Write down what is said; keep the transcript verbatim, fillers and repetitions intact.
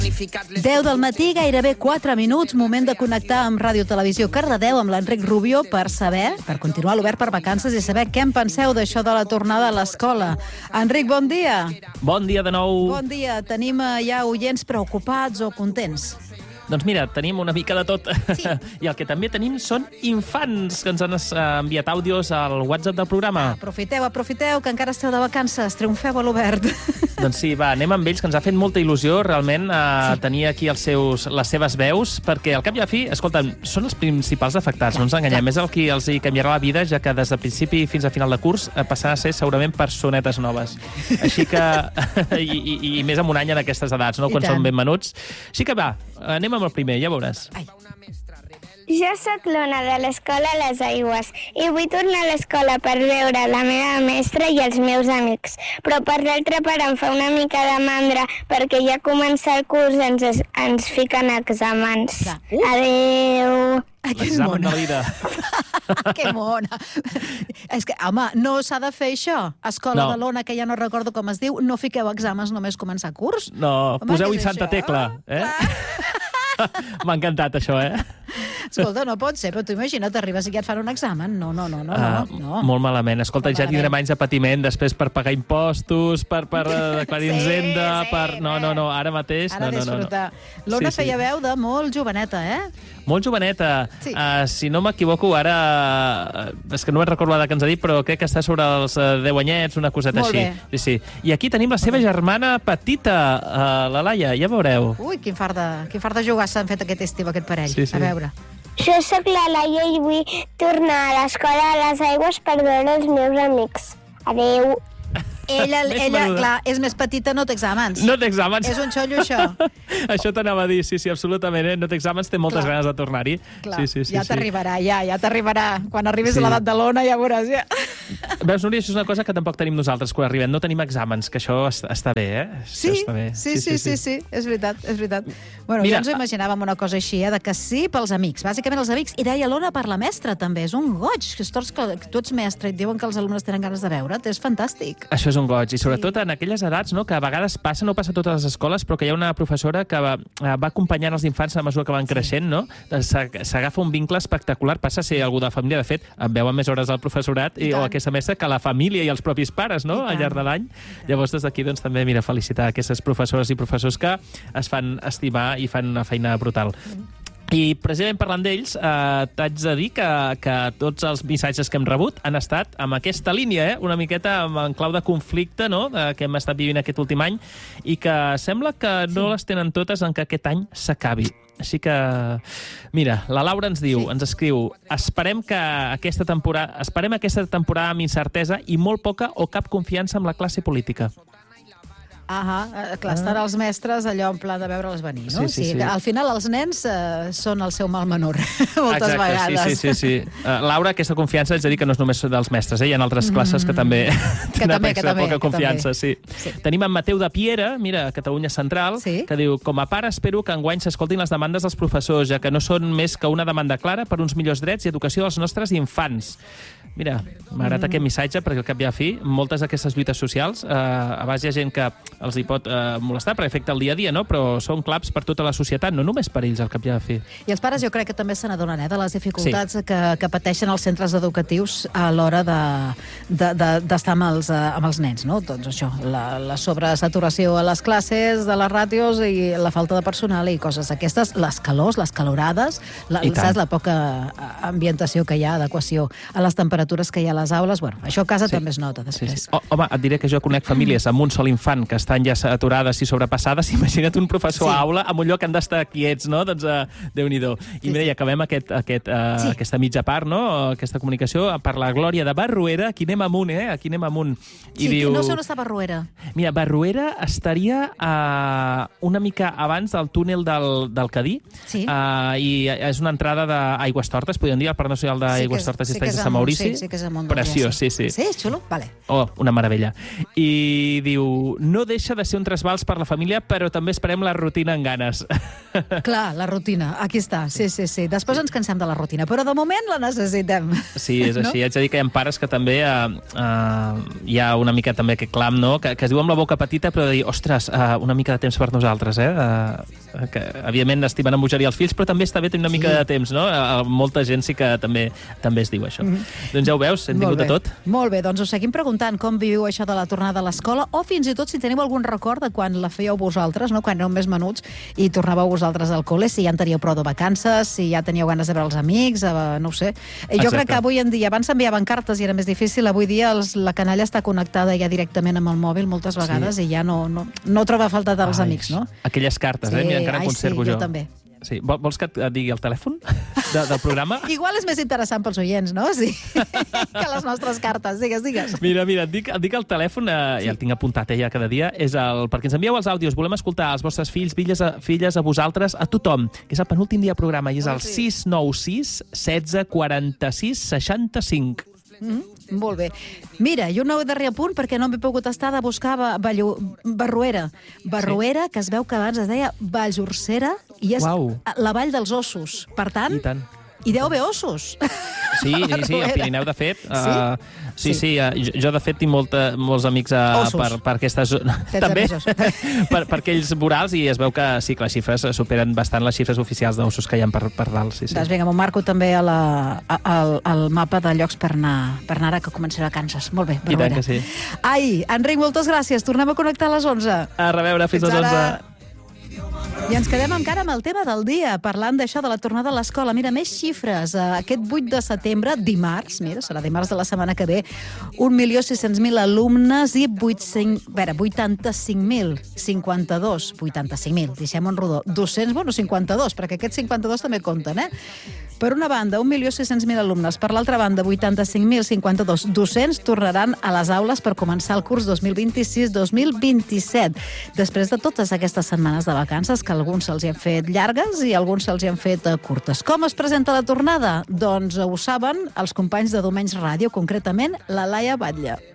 deu del matí, gairebé quatre minuts, moment de connectar amb Ràdio Televisió Cardedeu, amb l'Enric Rubio, per saber, per continuar l'Obert per Vacances i saber què en penseu d'això de la tornada a l'escola. Enric, bon dia. Bon dia de nou. Bon dia. Tenim eh, ja oients preocupats o contents? Doncs mira, tenim una mica de tot. Sí. I el que també tenim són infants que ens han enviat àudios al WhatsApp del programa. Aprofiteu, aprofiteu, que encara esteu de vacances. Triomfeu a l'Obert. Doncs sí, va, anem amb ells, que ens ha fet molta il·lusió realment eh, Sí. tenir aquí els seus, les seves veus, perquè al cap i a fi, escolta'm, són els principals afectats, Clar, no ens enganyem. clar. És el qui els hi canviarà la vida, ja que des de principi fins a final de curs eh, passaran a ser segurament personetes noves. Així que, i, i, i més amb un any en aquestes edats, no? I Quan tant. són ben menuts. Així que va, anem amb el primer, ja veuràs. Ai. Jo sóc l'Ona de l'Escola Les Aigües i vull tornar a l'escola per veure la meva mestra i els meus amics. Però per l'altra part em fa una mica de mandra perquè ja comença el curs i ens, es- ens fiquen exàmens. Clar. Uh. Adéu. Ai, que L'examen de mona. la vida. Que mona. És que, home, no s'ha de fer això. Escola No. de l'Ona, que ja no recordo com es diu, no fiqueu exàmens només començar curs. No, Home, poseu-hi què és Santa això? Tecla. Eh? M'ha encantat, això, eh? Escolta, no pot ser, però tu imagina't, arribes i ja et fan un examen. No, no, no, no, Ah, no. no. Molt malament. Escolta, Molt ja malament. tindrem anys de patiment després per pagar impostos, per, per eh, aclarir Sí, hisenda, sí, per... No, no, no, ara mateix... Ara no, no, no, no. disfrutar. L'Ona Sí, sí. feia veu de molt joveneta, eh? Molt joveneta. Sí. Uh, si no m'equivoco, ara... Uh, és que no me'n recordo la que ens ha dit, però crec que està sobre els uh, deu anyets, una coseta Molt així. bé. Sí, sí. I aquí tenim la seva germana petita, uh, la Laia, ja veureu. Ui, quin fart de, quin fart de jugar s'han fet aquest estiu, aquest parell. Sí, sí. A veure. Jo sóc la Laia i vull tornar a l'Escola de Les Aigües per veure els meus amics. Adéu. Ella, Més ella menuda. clar, és més petita, no té exàmens. No té exàmens. És un xollo, això. Això t'anava a dir, sí, sí, absolutament. Eh? No té exàmens, té moltes Clar. ganes de tornar-hi. Clar, Sí, sí, sí, ja sí. t'arribarà, ja, ja t'arribarà. Quan arribis Sí. a l'edat de l'Ona ja veuràs, ja. Veus, Núria, això és una cosa que tampoc tenim nosaltres quan arribem. No tenim exàmens, que això es- està bé, eh? Sí, Això està bé. sí, sí, sí, sí, és veritat, és veritat. Bueno, Mira, ja ens ho imaginàvem una cosa així, eh, de que sí pels amics, bàsicament els amics, i deia l'Ona per la mestra, també, és un goig, que estors que tu ets mestre i et diuen que els alumnes tenen ganes de veure't, és fantàstic. Això és un goig, i sobretot en aquelles edats, no?, que a vegades passa, no passa a totes les escoles, però que hi ha una professora que va, va acompanyant els infants a mesura que van creixent, no? S'ag- S'agafa un vincle espectacular, passa a ser algú de la família, de fet, en veuen més hores al professorat i, I o tant. aquesta mestra que la família i els propis pares, no?, I al tant. llarg de l'any. Llavors, des d'aquí, doncs, també, mira, felicitar aquestes professores i professors que es fan estimar i fan una feina brutal. I precisament parlant d'ells, eh, t'haig de dir que, que tots els missatges que hem rebut han estat amb aquesta línia, eh? Una miqueta amb- en clau de conflicte, no?, de, que hem estat vivint aquest últim any, i que sembla que no les tenen totes en que aquest any s'acabi. Així que, mira, la Laura ens diu, Sí. ens escriu, esperem que aquesta temporada, esperem aquesta temporada amb incertesa i molt poca o cap confiança amb la classe política. Ahà, eh, clar, estan els mestres allò en pla de veure'ls venir, no? Sí, sí, O sigui, sí. que al final els nens eh, són el seu mal menor, moltes Exacte, vegades. sí, sí, sí, sí. Uh, Laura, aquesta confiança, haig de dir que no és només dels mestres, eh? Hi ha altres classes que també Que tenen també, que extra també, poca que confiança, també. sí. Sí. Tenim en Mateu de Piera, mira, a Catalunya Central, Sí. que diu, com a pare espero que enguany s'escoltin les demandes dels professors, ja que no són més que una demanda clara per uns millors drets i educació dels nostres infants. Mira, m'ha agradat aquest missatge, perquè al cap i a la fi, moltes d'aquestes lluites socials, eh, a vegades hi ha gent que els hi pot eh, molestar perquè afecta el dia a dia, no? Però són claps per tota la societat, no només per ells, al cap i a la fi. I els pares jo crec que també se n'adonen eh, de les dificultats sí. que, que pateixen els centres educatius a l'hora d'estar de, de, d'estar amb, els, eh, amb els nens, no? Doncs això, la, la sobresaturació a les classes, de les ràtios i la falta de personal i coses aquestes, les calors, les calorades, la, I tant. saps, la poca eh, ambientació que hi ha, adequació a les temperatures que hi ha a les aules, bueno, això a casa Sí. també es nota Sí, després. sí. O, home, et diré que jo conec famílies amb un sol infant que estan ja saturades i sobrepassades. Imagina't un professor Sí. a aula amb un lloc que han d'estar quiets, no? Doncs uh, Déu-n'hi-do. I Sí, mira, sí. i acabem aquest, aquest, uh, Sí. aquesta mitja part, no?, aquesta comunicació, per la Glòria de Barruera. Aquí anem amunt, eh? Aquí anem amunt. I Sí, diu... no sé on està Barruera. Mira, Barruera estaria uh, una mica abans del túnel del, del Cadí, Sí. uh, i és una entrada d'Aigüestortes, podríem dir, el Parc Nacional Sí que és- d'Aigüestortes sí i que Estanys és de Sant amunt, Maurici. Sí, sí que és el món del Preciós, jazz. sí, sí. Sí, és xulo? Vale. Oh, una meravella. I diu, no deixa de ser un trasbals per la família, però també esperem la rutina en ganes. Clar, la rutina, aquí està, sí, sí, sí. Després ens cansem de la rutina, però de moment la necessitem. Sí, és així. No? Haig de dir que hi ha pares que també uh, uh, hi ha una mica també aquest clam, no? Que, que es diu amb la boca petita, però de dir, ostres, uh, una mica de temps per nosaltres, eh? Uh, que, evidentment, estimen en bogeria els fills, però també està bé tenir una mica Sí. de temps, no? Uh, molta gent sí que també també es diu això. Mm -hmm. Doncs ja ho veus, hem tingut de tot. Molt bé, doncs us seguim preguntant com viviu això de la tornada a l'escola, o fins i tot si teniu algun record de quan la fèieu vosaltres, no? Quan éreu més menuts i tornàveu vosaltres al col·le, si ja en teníeu prou de vacances, si ja teníeu ganes de veure els amics, eh, no ho sé. Jo Exacte. crec que avui en dia, abans s'enviaven cartes i era més difícil, avui dia els, la canalla està connectada ja directament amb el mòbil moltes vegades Sí. i ja no, no, no troba falta dels Ai, amics, no? Aquelles cartes, Sí, eh? Mira, encara en ai, conservo sí, jo. jo també. Sí. Vol, vols que et et digui el telèfon de, del programa? Igual és més interessant pels oients, no? Sí. que les nostres cartes. Digues, digues. Mira, mira, et dic, et dic el telèfon, eh, sí. Ja el tinc apuntat eh, ja cada dia, és el, perquè ens envieu els àudios, volem escoltar els vostres fills, filles, a, filles, a vosaltres, a tothom, que és el penúltim dia de programa, i és el sis nou sis setze quaranta-sis seixanta-cinc. Mm, molt bé. Mira, i un nou darrer apunt, perquè no m'he pogut estar de buscar ba Ballo Barruera. Barruera, sí. Que es veu que abans es deia Valljorcera, i és Uau. la vall dels ossos. Per tant, I tant. hi deu haver ossos. Sí, sí, sí, al Pirineu, de fet. Sí? Uh, sí, sí, sí uh, jo, jo, de fet, tinc molta, molts amics uh, per, per aquesta zona. També, per, per aquells vorals, i es veu que sí, que les xifres superen bastant les xifres oficials d'ossos que hi ha per, per dalt. Sí, sí. Doncs vinga, m'ho marco també a la, a, al, al mapa de llocs per anar, per anar ara que començarà vacances. Molt bé, Barruera. I tant que sí. Ai, Enric, moltes gràcies. Tornem a connectar a les onze. A reveure, fins, fins a les onze. I ens quedem encara amb el tema del dia, parlant d'això de la tornada a l'escola. Mira, més xifres. Aquest vuit de setembre, dimarts, mira, serà dimarts de la setmana que ve, un milió sis-cents mil alumnes i vuitanta-cinc mil cinquanta-dos, vuitanta-cinc mil, deixem en rodó, dos-cents, bueno, cinquanta-dos, perquè aquests cinquanta-dos també compten, eh? Per una banda, un milió sis-cents mil alumnes. Per l'altra banda, vuitanta-cinc mil cinquanta-dos docents tornaran a les aules per començar el curs dos mil vint-i-sis dos mil vint-i-set. Després de totes aquestes setmanes de vacances, que alguns se'ls hi han fet llargues i alguns se'ls hi han fet curtes. Com es presenta la tornada? Doncs ho saben els companys de Domenys Ràdio, concretament la Laia Batlle.